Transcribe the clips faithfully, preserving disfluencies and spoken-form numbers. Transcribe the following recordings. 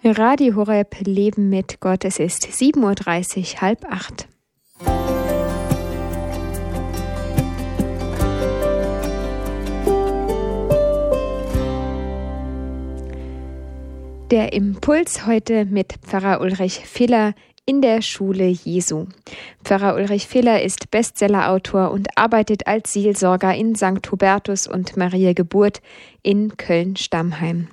Radio Horeb Leben mit Gott. Es ist sieben Uhr dreißig, halb acht. Der Impuls heute mit Pfarrer Ulrich Filler in der Schule Jesu. Pfarrer Ulrich Filler ist Bestsellerautor und arbeitet als Seelsorger in Sankt Hubertus und Maria Geburt in Köln-Stammheim.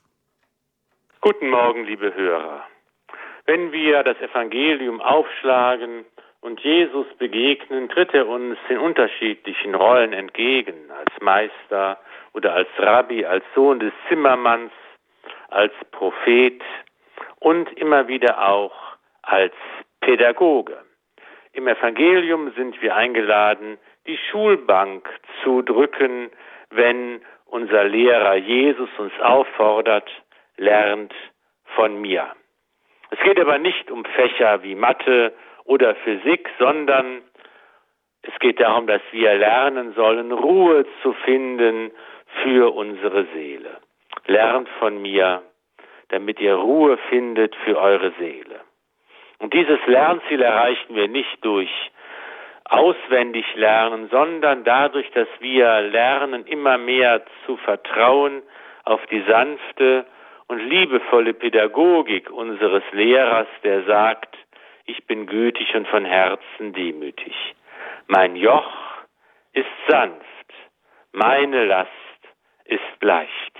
Guten Morgen, liebe Hörer. Wenn wir das Evangelium aufschlagen und Jesus begegnen, tritt er uns in unterschiedlichen Rollen entgegen, als Meister oder als Rabbi, als Sohn des Zimmermanns, als Prophet und immer wieder auch als Pädagoge. Im Evangelium sind wir eingeladen, die Schulbank zu drücken, wenn unser Lehrer Jesus uns auffordert, lernt von mir. Es geht aber nicht um Fächer wie Mathe oder Physik, sondern es geht darum, dass wir lernen sollen, Ruhe zu finden für unsere Seele. Lernt von mir, damit ihr Ruhe findet für eure Seele. Und dieses Lernziel erreichen wir nicht durch auswendig lernen, sondern dadurch, dass wir lernen, immer mehr zu vertrauen auf die sanfte und liebevolle Pädagogik unseres Lehrers, der sagt, ich bin gütig und von Herzen demütig. Mein Joch ist sanft, meine Last ist leicht.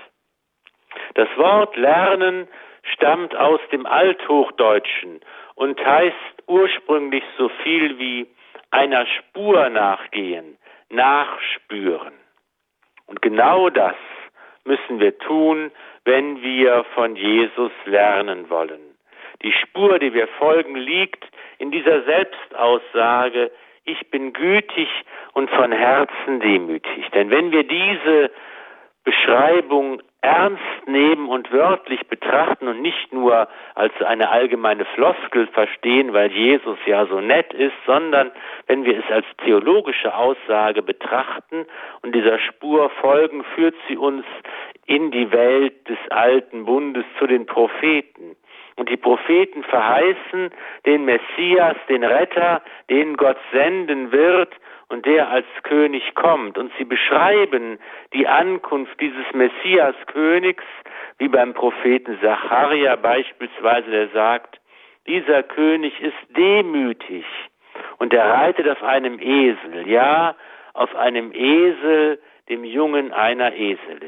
Das Wort lernen stammt aus dem Althochdeutschen und heißt ursprünglich so viel wie einer Spur nachgehen, nachspüren. Und genau das müssen wir tun, wenn wir von Jesus lernen wollen. Die Spur, die wir folgen, liegt in dieser Selbstaussage, ich bin gütig und von Herzen demütig. Denn wenn wir diese Beschreibung ernst nehmen und wörtlich betrachten und nicht nur als eine allgemeine Floskel verstehen, weil Jesus ja so nett ist, sondern wenn wir es als theologische Aussage betrachten und dieser Spur folgen, führt sie uns in die Welt des alten Bundes zu den Propheten. Und die Propheten verheißen den Messias, den Retter, den Gott senden wird und der als König kommt. Und sie beschreiben die Ankunft dieses Messias-Königs, wie beim Propheten Sacharja beispielsweise, der sagt, dieser König ist demütig und er reitet auf einem Esel, ja, auf einem Esel, dem Jungen einer Eselin.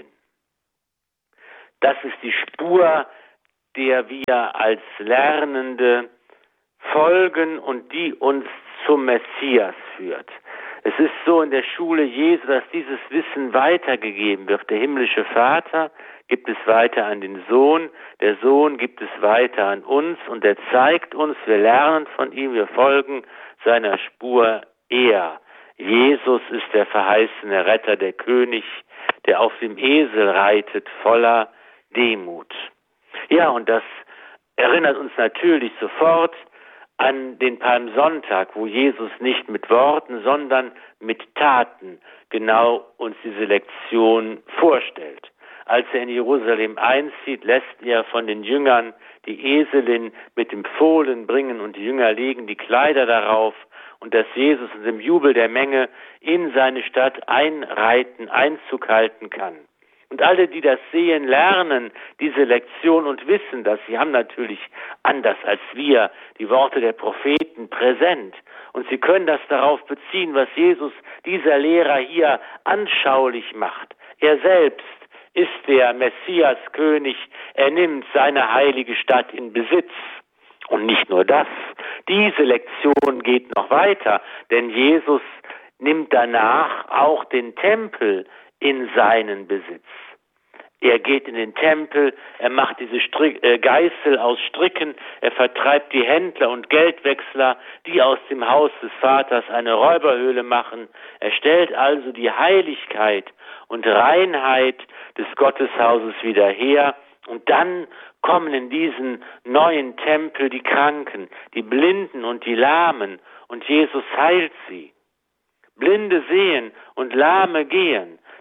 Das ist die Spur, der wir als Lernende folgen und die uns zum Messias führt. Es ist so in der Schule Jesu, dass dieses Wissen weitergegeben wird. Der himmlische Vater gibt es weiter an den Sohn, der Sohn gibt es weiter an uns und er zeigt uns, wir lernen von ihm, wir folgen seiner Spur. Er, Jesus, ist der verheißene Retter, der König, der auf dem Esel reitet, voller Demut. Ja, und das erinnert uns natürlich sofort an den Palmsonntag, wo Jesus nicht mit Worten, sondern mit Taten genau uns diese Lektion vorstellt. Als er in Jerusalem einzieht, lässt er von den Jüngern die Eselin mit dem Fohlen bringen und die Jünger legen die Kleider darauf und dass Jesus in dem Jubel der Menge in seine Stadt einreiten, Einzug halten kann. Und alle, die das sehen, lernen diese Lektion und wissen das. Sie haben natürlich, anders als wir, die Worte der Propheten präsent. Und sie können das darauf beziehen, was Jesus, dieser Lehrer hier, anschaulich macht. Er selbst ist der Messias-König. Er nimmt seine heilige Stadt in Besitz. Und nicht nur das. Diese Lektion geht noch weiter, denn Jesus nimmt danach auch den Tempel in seinen Besitz. Er geht in den Tempel, er macht diese Strick, äh, Geißel aus Stricken, er vertreibt die Händler und Geldwechsler, die aus dem Haus des Vaters eine Räuberhöhle machen. Er stellt also die Heiligkeit und Reinheit des Gotteshauses wieder her. Und dann kommen in diesen neuen Tempel die Kranken, die Blinden und die Lahmen und Jesus heilt sie. Blinde sehen und Lahme gehen.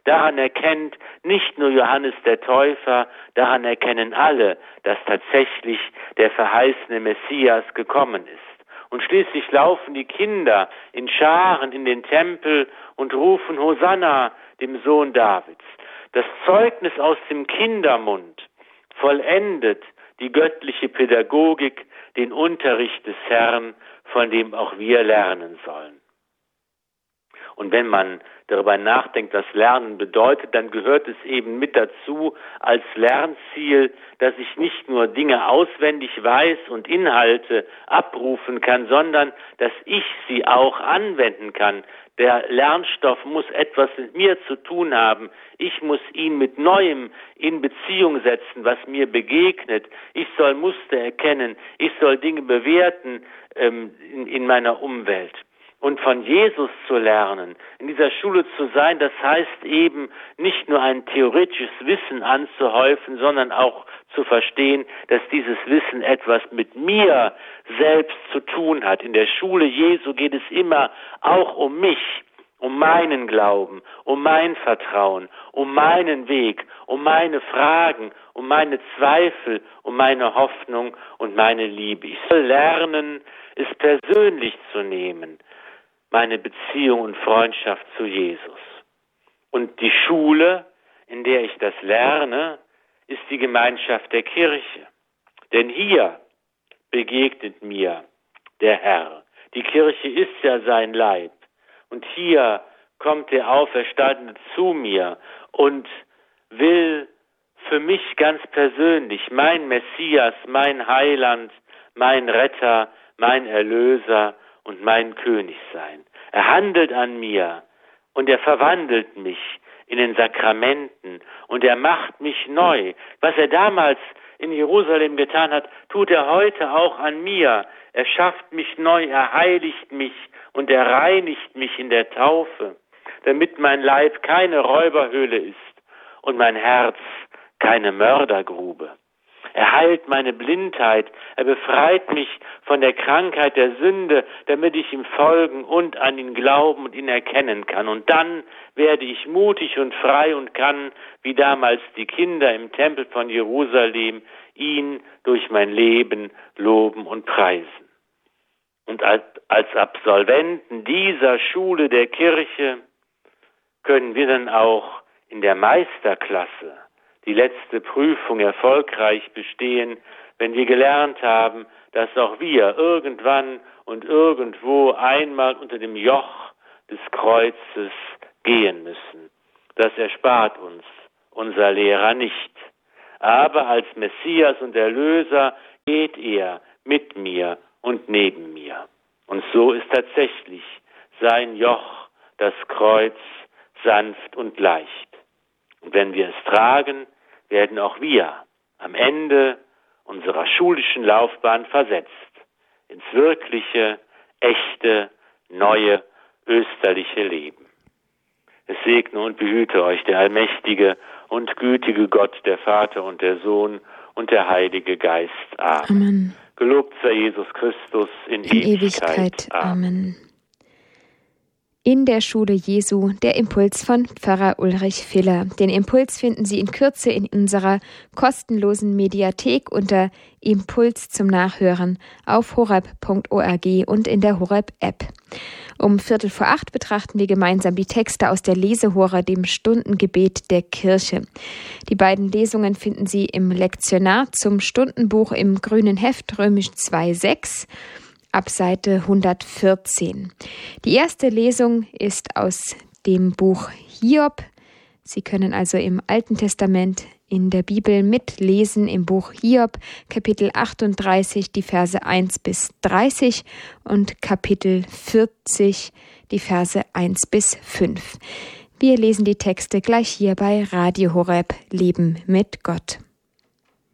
Daran erkennt nicht nur Johannes der Täufer, daran erkennen alle, dass tatsächlich der verheißene Messias gekommen ist. Und schließlich laufen die Kinder in Scharen in den Tempel und rufen Hosanna, dem Sohn Davids. Das Zeugnis aus dem Kindermund vollendet die göttliche Pädagogik, den Unterricht des Herrn, von dem auch wir lernen sollen. Und wenn man darüber nachdenkt, was Lernen bedeutet, dann gehört es eben mit dazu als Lernziel, dass ich nicht nur Dinge auswendig weiß und Inhalte abrufen kann, sondern dass ich sie auch anwenden kann. Der Lernstoff muss etwas mit mir zu tun haben. Ich muss ihn mit Neuem in Beziehung setzen, was mir begegnet. Ich soll Muster erkennen. Ich soll Dinge bewerten ähm, in, in meiner Umwelt. Und von Jesus zu lernen, in dieser Schule zu sein, das heißt eben nicht nur ein theoretisches Wissen anzuhäufen, sondern auch zu verstehen, dass dieses Wissen etwas mit mir selbst zu tun hat. In der Schule Jesu geht es immer auch um mich, um meinen Glauben, um mein Vertrauen, um meinen Weg, um meine Fragen, um meine Zweifel, um meine Hoffnung und meine Liebe. Ich soll lernen, es persönlich zu nehmen, meine Beziehung und Freundschaft zu Jesus. Und die Schule, in der ich das lerne, ist die Gemeinschaft der Kirche. Denn hier begegnet mir der Herr. Die Kirche ist ja sein Leib. Und hier kommt der Auferstandene zu mir und will für mich ganz persönlich mein Messias, mein Heiland, mein Retter, mein Erlöser und mein König sein. Er handelt an mir und er verwandelt mich in den Sakramenten und er macht mich neu. Was er damals in Jerusalem getan hat, tut er heute auch an mir. Er schafft mich neu, er heiligt mich und er reinigt mich in der Taufe, damit mein Leib keine Räuberhöhle ist und mein Herz keine Mördergrube. Er heilt meine Blindheit, er befreit mich von der Krankheit der Sünde, damit ich ihm folgen und an ihn glauben und ihn erkennen kann. Und dann werde ich mutig und frei und kann, wie damals die Kinder im Tempel von Jerusalem, ihn durch mein Leben loben und preisen. Und als, als Absolventen dieser Schule der Kirche können wir dann auch in der Meisterklasse die letzte Prüfung erfolgreich bestehen, wenn wir gelernt haben, dass auch wir irgendwann und irgendwo einmal unter dem Joch des Kreuzes gehen müssen. Das erspart uns unser Lehrer nicht. Aber als Messias und Erlöser geht er mit mir und neben mir. Und so ist tatsächlich sein Joch, das Kreuz, sanft und leicht. Und wenn wir es tragen, werden auch wir am Ende unserer schulischen Laufbahn versetzt ins wirkliche, echte, neue, österliche Leben. Es segne und behüte euch der allmächtige und gütige Gott, der Vater und der Sohn und der Heilige Geist. Amen. Amen. Gelobt sei Jesus Christus in, in Ewigkeit. Ewigkeit. Amen. In der Schule Jesu, der Impuls von Pfarrer Ulrich Filler. Den Impuls finden Sie in Kürze in unserer kostenlosen Mediathek unter Impuls zum Nachhören auf horeb punkt org und in der Horeb-App. Um Viertel vor acht betrachten wir gemeinsam die Texte aus der Lesehora, dem Stundengebet der Kirche. Die beiden Lesungen finden Sie im Lektionar zum Stundenbuch im grünen Heft Römisch zwei sechs. Ab Seite hundertvierzehn. Die erste Lesung ist aus dem Buch Hiob. Sie können also im Alten Testament in der Bibel mitlesen im Buch Hiob, Kapitel achtunddreißig, die Verse eins bis dreißig und Kapitel vierzig, die Verse eins bis fünf. Wir lesen die Texte gleich hier bei Radio Horeb, Leben mit Gott.